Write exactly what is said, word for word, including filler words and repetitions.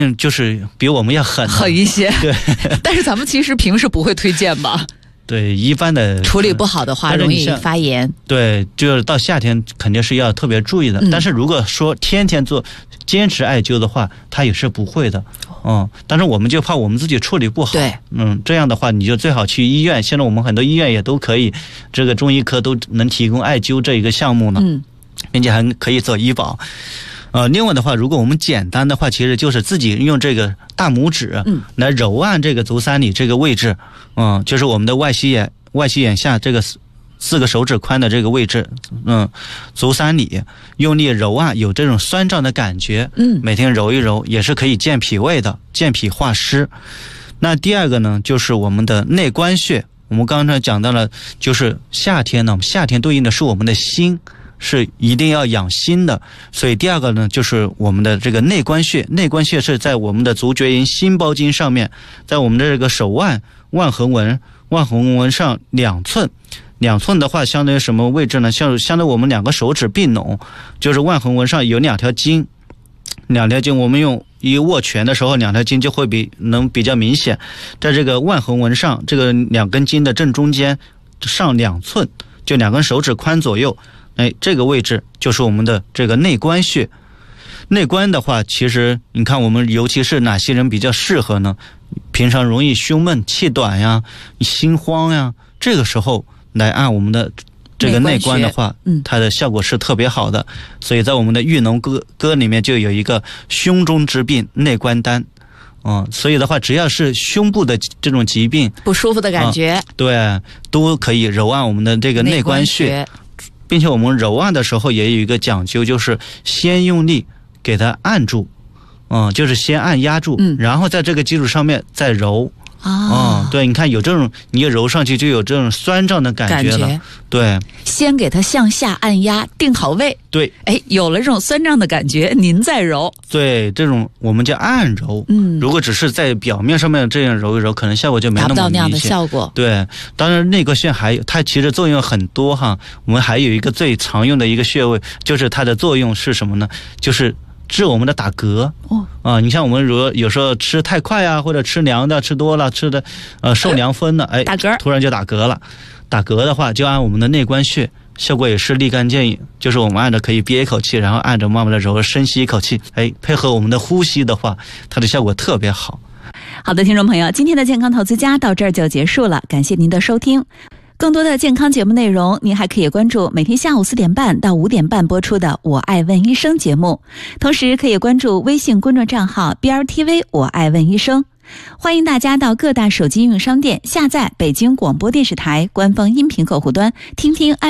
嗯，就是比我们要狠狠一些。 对， 但是咱们其实平时不会推荐吧？ 对，一般的处理不好的话容易发炎。 对，就是到夏天肯定是要特别注意的。嗯、但是如果说天天做坚持艾灸的话，它也是不会的。嗯，但是我们就怕我们自己处理不好。 对， 嗯，这样的话你就最好去医院。现在我们很多医院也都可以，这个中医科都能提供艾灸这一个项目呢，嗯，并且还可以做医保。呃，另外的话，如果我们简单的话，其实就是自己用这个大拇指来揉按这个足三里这个位置，嗯，就是我们的外膝眼外膝眼下这个四个手指宽的这个位置，嗯，足三里用力揉按，有这种酸胀的感觉，嗯，每天揉一揉也是可以健脾胃的，健脾化湿。那第二个呢，就是我们的内关穴，我们刚才讲到了，就是夏天呢，夏天对应的是我们的心。是一定要养心的，所以第二个呢，就是我们的这个内关穴。内关穴是在我们的足厥阴心包经上面，在我们的这个手腕腕横纹腕横纹上两寸，两寸的话相当于什么位置呢？像相当于我们两个手指并拢，就是腕横纹上有两条筋，两条筋我们用一握拳的时候，两条筋就会比能比较明显，在这个腕横纹上这个两根筋的正中间上两寸，就两根手指宽左右。哎，这个位置就是我们的这个内关穴。内关的话，其实你看我们尤其是哪些人比较适合呢？平常容易胸闷气短呀，心慌呀，这个时候来按我们的这个内关的话，嗯，它的效果是特别好的。所以在我们的玉农歌歌里面就有一个胸中之病内关丹。嗯，所以的话，只要是胸部的这种疾病不舒服的感觉， 嗯、对，都可以揉按我们的这个内关穴。并且我们揉按的时候也有一个讲究，就是先用力给它按住，嗯，就是先按压住，嗯，然后在这个基础上面再揉。啊、嗯，对，你看有这种，你一揉上去就有这种酸胀的感觉了。感觉对， 先给它向下按压，定好位。 对， 哎，有了这种酸胀的感觉，您再揉。 对，这种我们叫按揉。嗯，如果只是在表面上面这样揉一揉，可能效果就没那么明显，达不到那样的效果。 对，当然内关穴还有它其实作用很多哈。我们还有一个最常用的一个穴位，就是它的作用是什么呢？就是治我们的打嗝哦啊，你像我们如果有时候吃太快啊，或者吃凉的吃多了，吃的呃受凉风了，哎， 打嗝， 突然就打嗝了。打嗝的话，就按我们的内关穴，效果也是立竿见影。就是我们按着可以憋一口气，然后按着慢慢的揉，深吸一口气，哎，配合我们的呼吸的话，它的效果特别好。 好的，听众朋友，今天的健康投资家到这儿就结束了，感谢您的收听。更多的健康节目内容，您还可以关注每天下午四点半到五点半播出的《我爱问医生》节目，同时可以关注微信公众账号 B R T V 我爱问医生。欢迎大家到各大手机应用商店下载北京广播电视台官方音频客户端，听听